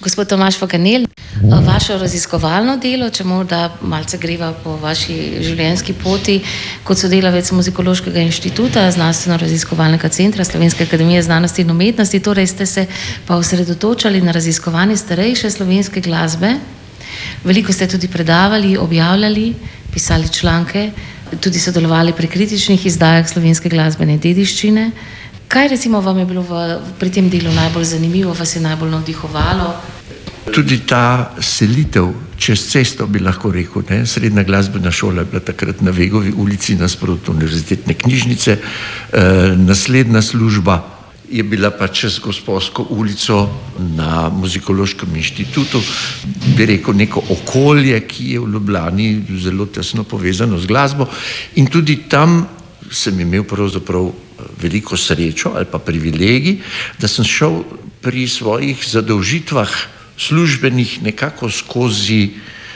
Gospod Tomaž Faganel, vaše raziskovalno delo, če morda malce greva po vaši življenjski poti, kot sodelavec Muzikološkega inštituta, Znanstveno-raziskovalnega centra Slovenske akademije znanosti in umetnosti, torej ste se pa osredotočali na raziskovanje starejše slovenske glasbe. Veliko ste tudi predavali, objavljali, pisali članke, tudi sodelovali pri kritičnih izdajah slovenske glasbene dediščine. Kaj recimo vam je bilo pri tem delu najbolj zanimivo, vas je najbolj navdihovalo? Tudi ta selitev čez cesto, bi lahko rekel, ne? Srednja glasbena šola je bila takrat na Vegovi ulici nasproti univerzitetne knjižnice, naslednja služba je bila pa čez Gosposko ulico na Muzikološkem inštitutu, bi rekel neko okolje, ki je v Ljubljani zelo tesno povezano z glasbo, in tudi tam sem imel pravzaprav veliko srečo ali pa privilegij, da sem šel pri svojih zadolžitvah službenih nekako skozi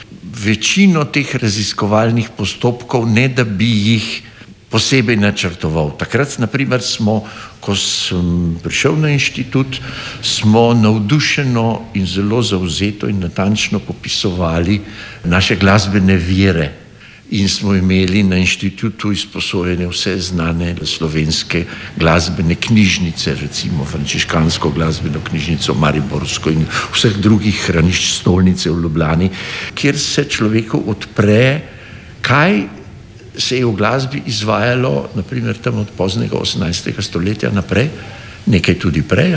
večino teh raziskovalnih postopkov, ne da bi jih posebej načrtoval. Takrat, naprimer, ko sem prišel na inštitut, smo navdušeno in zelo zavzeto in natančno popisovali naše glasbene vire. In smo imeli na inštitutu izposojene vse znane slovenske glasbene knjižnice, recimo frančiškansko glasbeno knjižnico, mariborsko in vseh drugih hranišč stolnice v Ljubljani, kjer se človeku odpre, kaj se je v glasbi izvajalo, naprimer tam od poznega 18. stoletja naprej, nekaj tudi prej,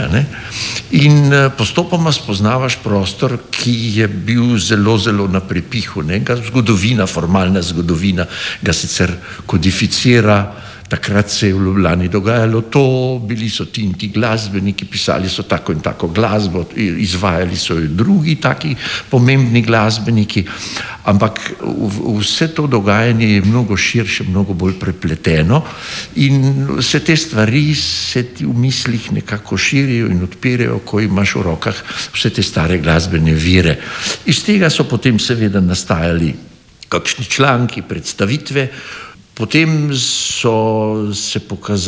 in postopoma spoznavaš prostor, ki je bil zelo, zelo na prepihu, zgodovina, formalna zgodovina ga sicer kodificira. Takrat se je v Ljubljani dogajalo to, bili so ti in ti glasbeniki, pisali so tako in tako glasbo, izvajali so jo drugi taki pomembni glasbeniki, ampak vse to dogajanje je mnogo širše, mnogo bolj prepleteno in vse te stvari se ti v mislih nekako širijo in odpirajo, ko imaš v rokah vse te stare glasbene vire. Iz tega so potem seveda nastajali kakšni članki, predstavitve. Potem so se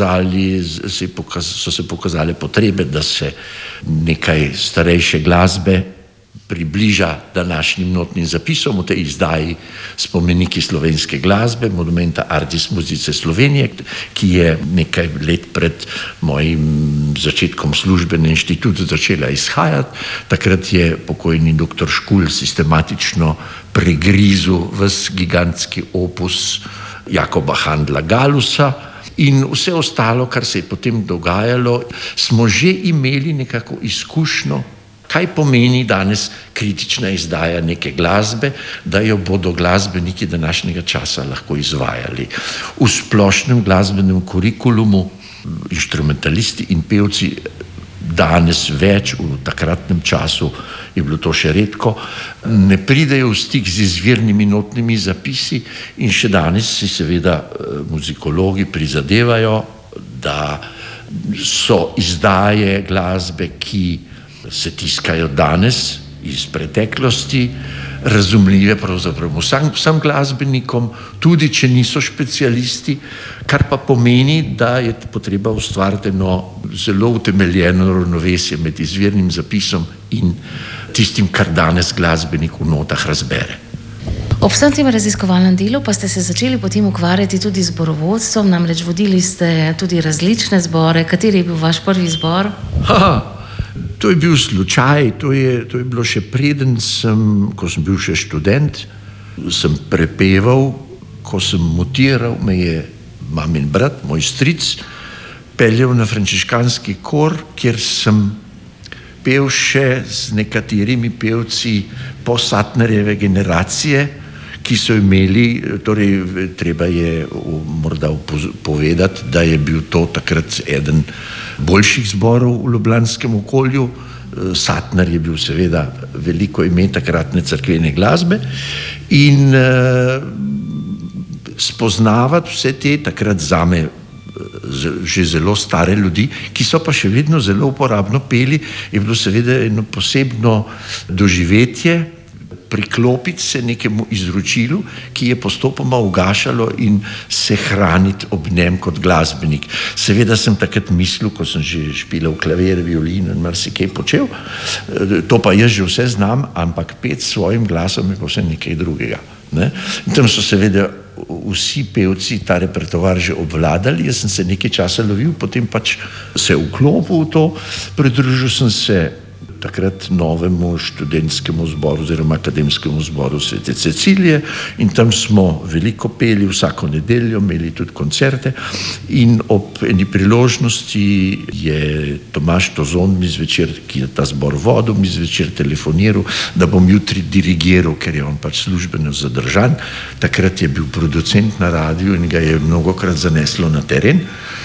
pokazale potrebe, da se nekaj starejše glasbe približa današnjim notnim zapisom v tej izdaji Spomeniki slovenske glasbe, Monumenta Artis Musicae Slovenije, ki je nekaj let pred mojim začetkom službe na inštitutu začela izhajati. Takrat je pokojni dr. Škulj sistematično pregrizel ves gigantski opus Jakoba Handla Galusa in vse ostalo, kar se je potem dogajalo, smo že imeli nekako izkušnjo, kaj pomeni danes kritična izdaja neke glasbe, da jo bodo glasbeniki današnjega časa lahko izvajali. V splošnem glasbenem kurikulumu inštrumentalisti in pevci danes več, v takratnem času je bilo to še redko, ne pridejo v stik z izvirnimi notnimi zapisi in še danes si seveda muzikologi prizadevajo, da so izdaje glasbe, ki se tiskajo danes iz preteklosti, razumljive pravzaprav vsem glasbenikom, tudi če niso specialisti, kar pa pomeni, da je potreba ustvariti zelo utemeljeno ravnovesje med izvirnim zapisom in tistim, kar danes glasbenik v notah razbere. Ob vsem tem raziskovalnem delu pa ste se začeli potem ukvarjati tudi z zborovodstvom, namreč vodili ste tudi različne zbore. Kateri je bil vaš prvi zbor? To je bil slučaj, to je bilo še preden ko sem bil še študent, sem prepeval, ko sem mutiral, me je mamin brat, moj stric, peljal na frančiškanski kor, kjer sem pel še z nekaterimi pevci Satnerjeve generacije, ki so imeli, torej treba je morda povedati, da je bil to takrat eden boljših zborov v ljubljanskem okolju. Satner je bil seveda veliko ime takratne cerkvene glasbe in spoznavati vse te takrat zame že zelo stare ljudi, ki so pa še vedno zelo uporabno peli, je bilo seveda eno posebno doživetje. priklopiti se nekemu izročilu, ki je postopoma ugašalo in se hraniti ob njem kot glasbenik. Seveda sem takrat mislil, ko sem že špilal klavir, violin in marsikaj počel, to pa jaz že vse znam, ampak pet s svojim glasom je pa vse nekaj drugega. Ne? In tam so seveda vsi pevci ta repertoar že obvladali, jaz sem se nekaj časa lovil, potem pač se vklopil v to, pridružil sem se takrat novemu študentskemu zboru oziroma akademskemu zboru Svete Cecilije in tam smo veliko peli, vsako nedeljo imeli tudi koncerte in ob eni priložnosti je Tomaž Tozon mi zvečer, ki je ta zbor vodil, mi zvečer telefoniral, da bom jutri dirigiral, ker je on pač službeno zadržan. Takrat je bil producent na radiju in ga je mnogokrat zaneslo na teren.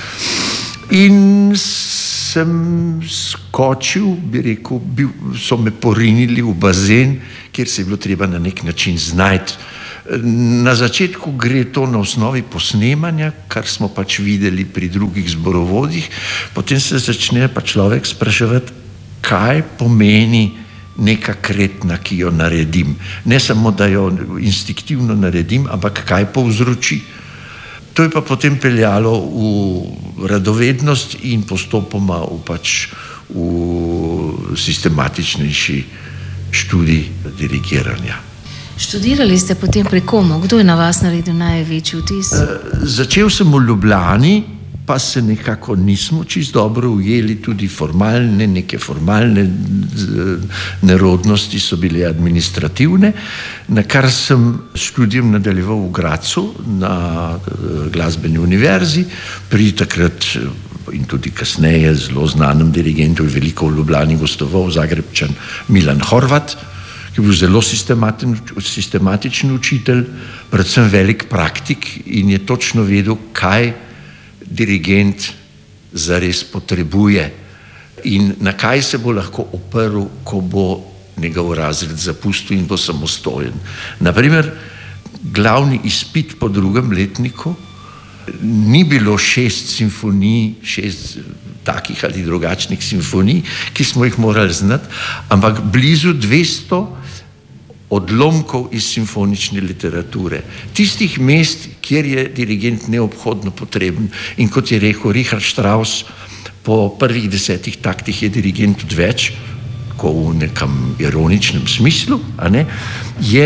In sem skočil, bi rekel, so me porinili v bazen, kjer se je bilo treba na nek način znajti. Na začetku gre to na osnovi posnemanja, kar smo pač videli pri drugih zborovodih, potem se začne pa človek spraševati, kaj pomeni neka kretna, ki jo naredim. Ne samo, da jo instinktivno naredim, ampak kaj povzroči. To je pa potem peljalo v radovednost in postopoma v sistematičnejši študij dirigiranja. Študirali ste potem pri komu? Kdo je na vas naredil največji vtis? Začel sem v Ljubljani, pa se nekako nismo čisto dobro ujeli, tudi neke formalne nerodnosti so bile administrativne, na kar sem študijem nadaljeval v Grazu na glasbeni univerzi, pri takrat in tudi kasneje zelo znanem dirigentu, veliko v Ljubljani gostoval, Zagrebčan Milan Horvat, ki je bil zelo sistematičen učitelj, predvsem velik praktik in je točno vedel, kaj dirigent zares potrebuje in na kaj se bo lahko oprl, ko bo njegov razred zapustil in bo samostojen. Naprimer, glavni izpit po drugem letniku ni bilo 6 simfonij, 6 takih ali drugačnih simfonij, ki smo jih morali znati, ampak blizu 200 odlomkov iz simfonične literature. Tistih mest, kjer je dirigent neobhodno potreben. In kot je rekel Richard Strauss, po prvih 10 taktih je dirigent odveč, ko v nekem ironičnem smislu, je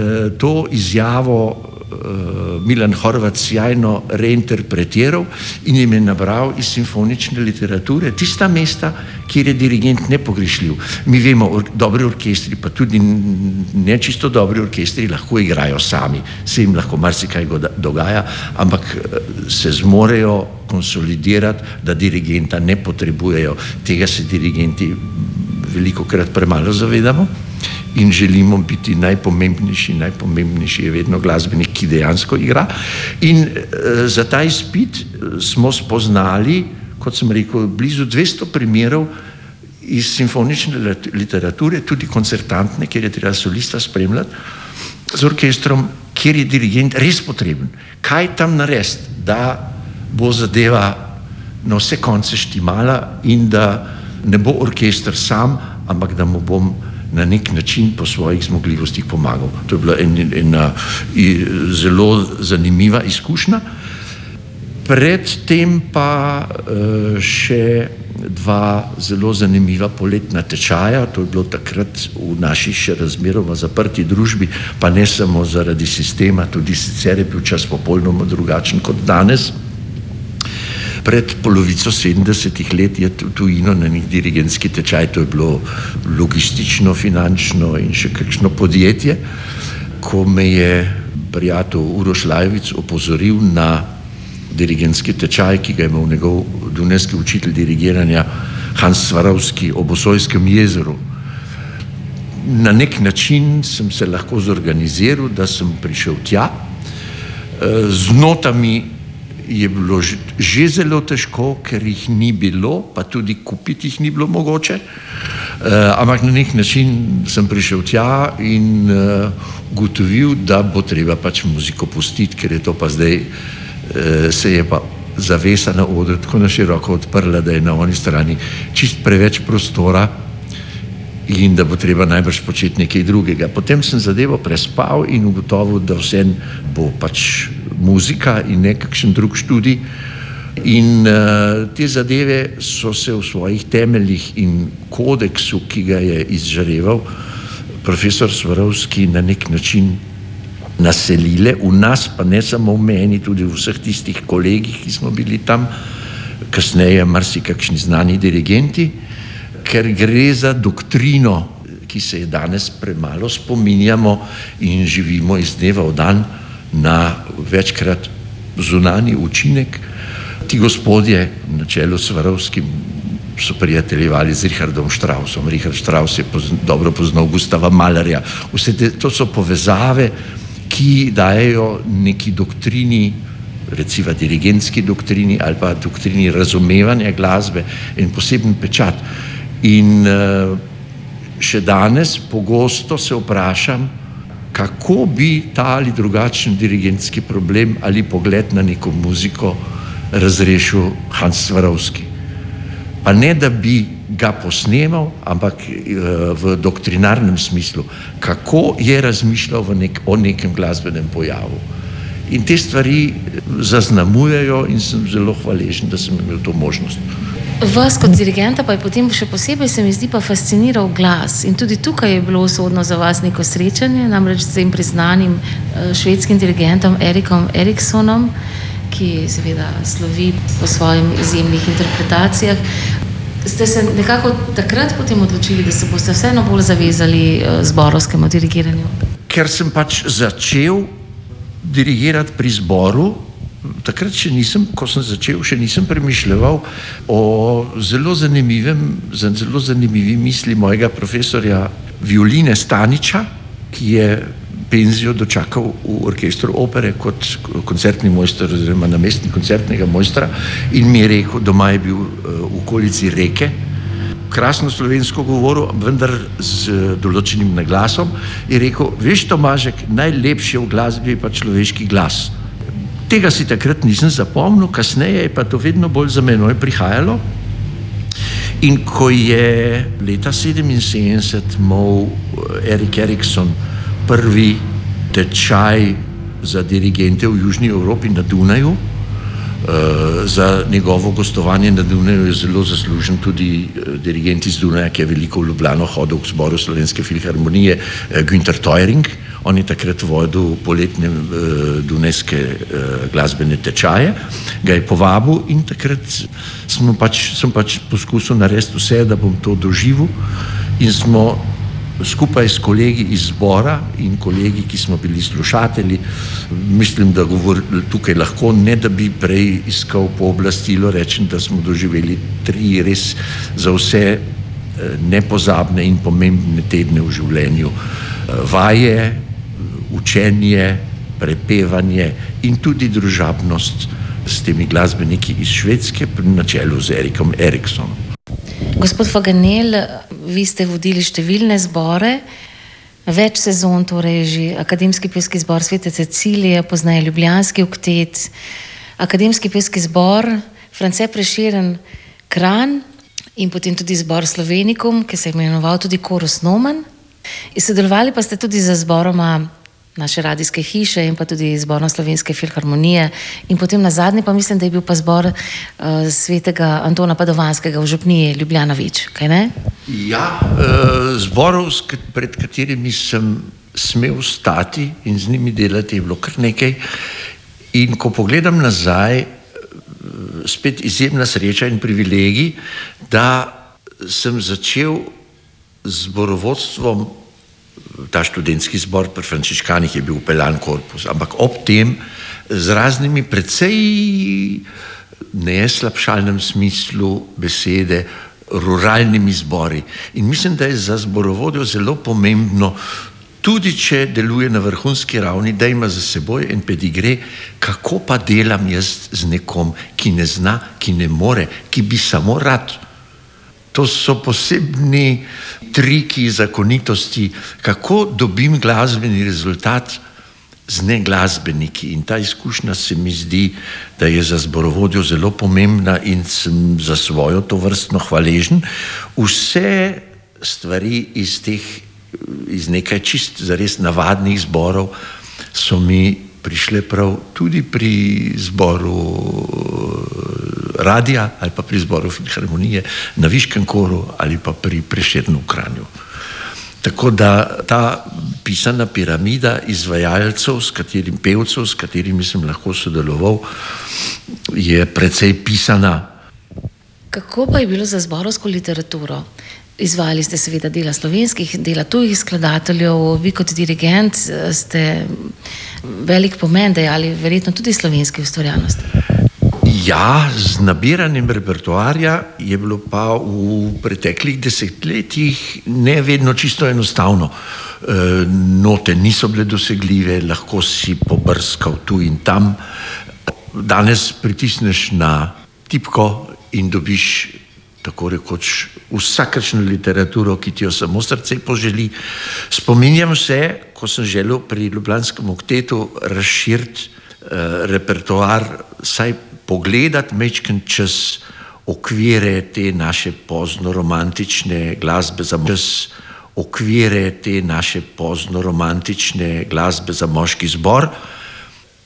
to izjavo Milan Horvat sjajno reinterpretiral in jim je nabral iz simfonične literature tista mesta, kjer je dirigent nepogrešljiv. Mi vemo, dobri orkestri, pa tudi ne čisto dobri orkestri, lahko igrajo sami, se jim lahko marsikaj dogaja, ampak se zmorejo konsolidirati, da dirigenta ne potrebujejo. Tega se dirigenti velikokrat premalo zavedamo. In želimo biti najpomembnejši. Najpomembnejši je vedno glasbenik, ki dejansko igra. In za ta izpit smo spoznali, kot sem rekel, blizu 200 primerov iz simfonične literature, tudi koncertantne, kjer je treba solista spremljati z orkestrom, kjer je dirigent res potreben. Kaj tam narediti, da bo zadeva na vse konce štimala in da ne bo orkester sam, ampak da mu bom na nek način po svojih zmogljivostih pomagal. To je bila ena zelo zanimiva izkušnja. Predtem pa še 2 zelo zanimiva poletna tečaja, to je bilo takrat v naši še razmeroma zaprti družbi, pa ne samo zaradi sistema, tudi sicer je bil čas popolnoma drugačen kot danes. Pred polovico 70 let je tujino na nek dirigentski tečaj, to je bilo logistično, finančno in še kakšno podjetje, ko me je prijatelj Uroš Lajovic opozoril na dirigentski tečaj, ki ga je imel njegov dunajski učitelj dirigiranja Hans Swarovski ob Osojskem jezeru. Na nek način sem se lahko zorganiziral, da sem prišel tja. Z notami je bilo že zelo težko, ker jih ni bilo, pa tudi kupiti jih ni bilo mogoče. Ampak na nek način sem prišel tja in ugotovil, da bo treba pač muziko pustiti, ker je to pa zdaj, se je pa zavesa na odru tako na široko odprla, da je na oni strani čist preveč prostora in da bo treba najbrž početi nekaj drugega. Potem sem zadevo prespal in ugotovil, da vsem bo pač muzika in nekakšen drug študij. In te zadeve so se v svojih temeljih in kodeksu, ki ga je izžareval profesor Svarovski, na nek način naselile, v nas pa ne samo v meni, tudi v vseh tistih kolegih, ki smo bili tam, kasneje marsikakšni znani dirigenti, ker gre za doktrino, ki se je danes premalo spominjamo in živimo iz dneva v dan na večkrat zunanji učinek. Ti gospodje na čelu s Svarovskim so prijateljevali z Richardom Straussom. Richard Strauss je dobro poznal Gustava Mahlerja. Vse to so povezave, ki dajejo neki doktrini, recimo dirigentski doktrini ali pa doktrini razumevanja glasbe in poseben pečat. In še danes pogosto se vprašam, kako bi ta ali drugačen dirigentski problem ali pogled na neko muziko razrešil Hans Svarovski. Pa ne, da bi ga posnemal, ampak v doktrinarnem smislu, kako je razmišljal o nekem glasbenem pojavu. In te stvari zaznamujejo in sem zelo hvaležen, da sem imel to možnost. Vas kot dirigenta pa je potem še posebej, se mi zdi, pa fasciniral glas. In tudi tukaj je bilo usodno za vas neko srečanje, namreč s tem priznanim švedskim dirigentom Erikom Eriksonom, ki seveda slovi po svojih izjemnih interpretacijah. Ste se nekako takrat potem odločili, da se boste vseeno bolj zavezali zborovskemu dirigiranju? Ker sem pač začel dirigirati pri zboru, takrat še nisem, ko sem začel, še nisem premišljeval o zelo zanimivi misli mojega profesorja violine Staniča, ki je penzijo dočakal v orkestru opere kot koncertni mojster oziroma namestnik koncertnega mojstra in mi je rekel, doma je bil v okolici Reke, krasno slovensko govoril, vendar z določenim naglasom, je rekel, veš Tomažek, najlepše v glasbi je pa človeški glas. Tega si takrat nisem zapomnil, kasneje je pa to vedno bolj za menoj prihajalo. In ko je leta 1977 imel Erik Erikson prvi tečaj za dirigente v Južni Evropi na Dunaju, za njegovo gostovanje na Dunaju je zelo zaslužen tudi dirigent iz Dunaja, ki je veliko v Ljubljano hodil k zboru Slovenske filharmonije, Günter Teuring. On je takrat vodil poletne dunajske glasbene tečaje, ga je povabil in takrat sem pač poskusil narediti vse, da bom to doživel in smo skupaj s kolegi iz zbora in kolegi, ki smo bili slušatelji, mislim, da tukaj lahko, ne da bi prej iskal pooblastilo, rečem, da smo doživeli 3 res za vse nepozabne in pomembne tedne v življenju. Vaje, učenje, prepevanje in tudi družabnost s temi glasbeniki iz Švedske na čelu z Erikom Eriksonom. Gospod Faganel, vi ste vodili številne zbore, več sezon, torej že Akademski pevski zbor Svete Cecilije, poznaje Ljubljanski oktet, Akademski pevski zbor France Prešeren Kranj in potem tudi zbor Slovenikum, ki se je imenoval tudi Chorus Nomen. In sodelovali pa ste tudi za zboroma naše radijske hiše in pa tudi zborom Slovenske filharmonije in potem na zadnji pa mislim, da je bil pa zbor svetega Antona Padovanskega v župniji Ljubljana več, kaj ne? Ja, zborov, pred katerimi sem smel stati in z njimi delati, je bilo kar nekaj. In ko pogledam nazaj, spet izjemna sreča in privilegij, da sem začel z zborovodstvom. Ta študentski zbor pri frančiškanih je bil peljan korpus, ampak ob tem z raznimi precej neslabšalnem smislu besede ruralnimi zbori. In mislim, da je za zborovodjo zelo pomembno, tudi če deluje na vrhunski ravni, da ima za seboj en pedigre, kako pa delam jaz z nekom, ki ne zna, ki ne more, ki bi samo rad. To so posebni triki, zakonitosti, kako dobim glasbeni rezultat z neglasbeniki. In ta izkušnja se mi zdi, da je za zborovodjo zelo pomembna in sem za svojo tovrstno hvaležen. Vse stvari iz nekaj čist zares navadnih zborov so mi prišle prav tudi pri zboru radia ali pa pri zboru filharmonije na Viškem koru ali pa pri Prešernu v Kranju. Tako da ta pisana piramida izvajalcev, pevcev, s katerimi sem lahko sodeloval, je precej pisana. Kako pa je bilo za zborovsko literaturo? Izvajali ste seveda dela slovenskih, dela tujih skladateljev, vi kot dirigent ste velik pomen dajali verjetno tudi slovenski ustvarjalnosti. Ja, z nabiranjem repertoarja je bilo pa v preteklih desetletjih ne vedno čisto enostavno. Note niso bile dosegljive, lahko si pobrskal tu in tam. Danes pritisneš na tipko in dobiš tako rekoč vsakršno literaturo, ki ti jo samo srce poželi. Spominjam se, ko sem želel pri Ljubljanskem oktetu razširiti repertoar, saj pogledati majčken čez okvire te naše poznoromantične glasbe za moški zbor.